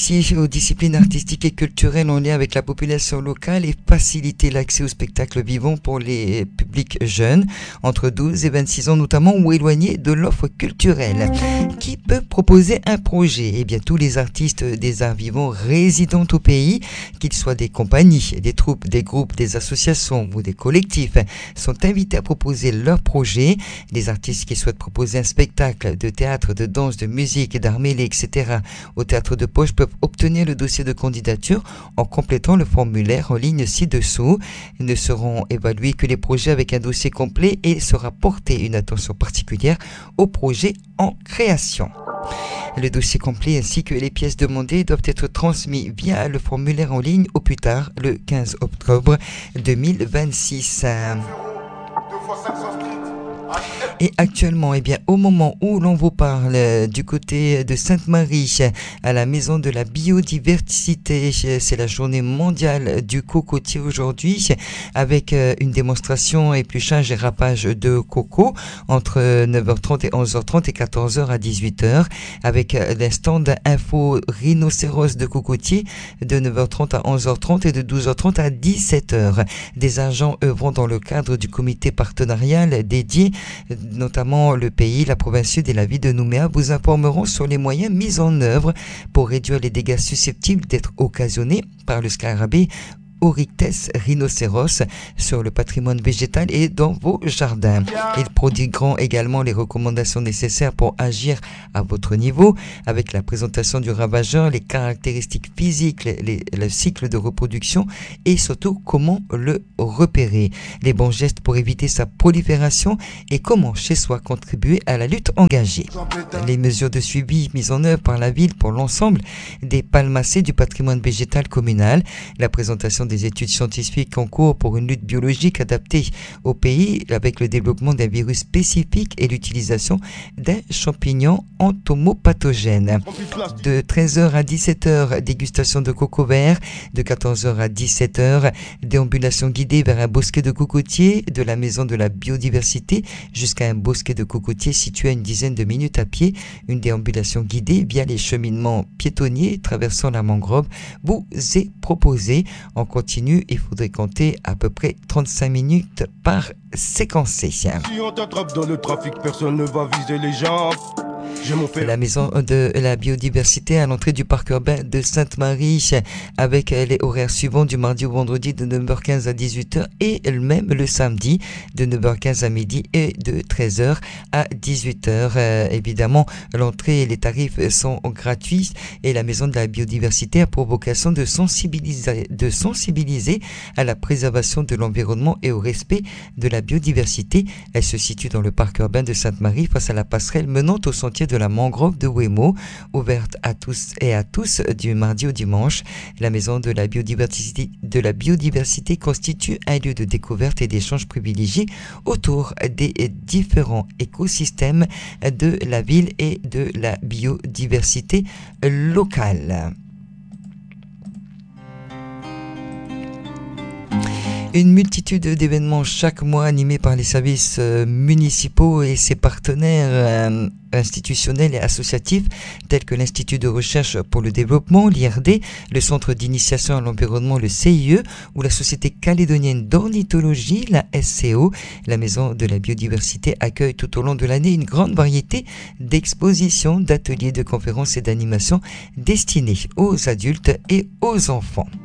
s'initier aux disciplines artistiques et culturelles en lien avec la population locale et faciliter l'accès aux spectacles vivants pour les publics jeunes, entre 12 et 26 ans notamment, ou éloignés de l'offre culturelle. Qui peut proposer un projet? Eh bien, tous les artistes des arts vivants résidant au pays, qu'ils soient des compagnies, des troupes, des groupes, des associations ou des collectifs, sont invités à proposer leur projet. Les artistes qui souhaitent proposer un spectacle de théâtre, de danse, de musique, d'art mêlé, etc. au théâtre de poche peuvent obtenir le dossier de candidature en complétant le formulaire en ligne ci-dessous. Ne seront évalués que les projets avec un dossier complet et sera portée une attention particulière aux projets en création. Le dossier complet ainsi que les pièces demandées doivent être transmis via le formulaire en ligne au plus tard le 15 octobre 2026. Et actuellement, eh bien, au moment où l'on vous parle du côté de Sainte-Marie, à la maison de la biodiversité, c'est la journée mondiale du cocotier aujourd'hui, avec une démonstration épluchage et râpage de coco entre 9h30 et 11h30 et 14h à 18h, avec les stands info rhinocéros de cocotier de 9h30 à 11h30 et de 12h30 à 17h. Des agents œuvrant dans le cadre du comité partenarial dédié, notamment le pays, la province sud et la ville de Nouméa, vous informeront sur les moyens mis en œuvre pour réduire les dégâts susceptibles d'être occasionnés par le scarabée Oryctes rhinocéros sur le patrimoine végétal et dans vos jardins. Ils prodigueront également les recommandations nécessaires pour agir à votre niveau, avec la présentation du ravageur, les caractéristiques physiques, le cycle de reproduction et surtout comment le repérer, les bons gestes pour éviter sa prolifération et comment chez soi contribuer à la lutte engagée. Les mesures de suivi mises en œuvre par la ville pour l'ensemble des palmacées du patrimoine végétal communal, la présentation des études scientifiques en cours pour une lutte biologique adaptée au pays avec le développement d'un virus spécifique et l'utilisation d'un champignon entomopathogène. De 13h à 17h, dégustation de coco vert. De 14h à 17h, déambulation guidée vers un bosquet de cocotiers de la maison de la biodiversité jusqu'à un bosquet de cocotiers situé à une dizaine de minutes à pied. Une déambulation guidée via les cheminements piétonniers traversant la mangrove vous est proposée. En continu, il faudrait compter à peu près 35 minutes par séquencé. Si on t'attrape dans le trafic, personne ne va viser les gens. La maison de la biodiversité à l'entrée du parc urbain de Sainte-Marie avec les horaires suivants du mardi au vendredi de 9h15 à 18h et même le samedi de 9h15 à midi et de 13h à 18h. Évidemment, l'entrée et les tarifs sont gratuits et la maison de la biodiversité a pour vocation de sensibiliser à la préservation de l'environnement et au respect de la biodiversité. Elle se situe dans le parc urbain de Sainte-Marie face à la passerelle menant au sentier de la mangrove de Wemo, ouverte à tous et à tous du mardi au dimanche. La maison de la biodiversité constitue un lieu de découverte et d'échange privilégié autour des différents écosystèmes de la ville et de la biodiversité locale. Une multitude d'événements chaque mois animés par les services municipaux et ses partenaires institutionnels et associatifs tels que l'Institut de recherche pour le développement, l'IRD, le Centre d'initiation à l'environnement, le CIE, ou la Société calédonienne d'ornithologie, la SCO. La Maison de la biodiversité accueille tout au long de l'année une grande variété d'expositions, d'ateliers, de conférences et d'animations destinés aux adultes et aux enfants.